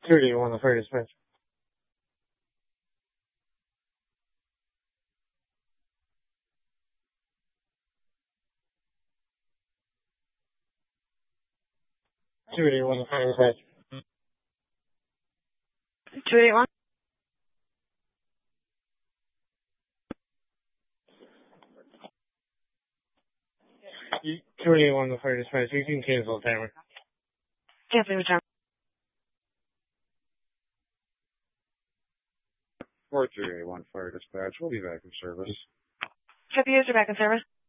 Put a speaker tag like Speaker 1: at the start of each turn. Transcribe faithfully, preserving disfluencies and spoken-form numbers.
Speaker 1: Judy, one of the fire dispatch. Judy, one of the fire dispatch.
Speaker 2: two eighty-one.
Speaker 1: Judy, one of the fire dispatch. You can cancel the timer.
Speaker 2: Canceling the time.
Speaker 3: four three eight one Fire Dispatch. We'll be back in service.
Speaker 2: Deputies are back in service.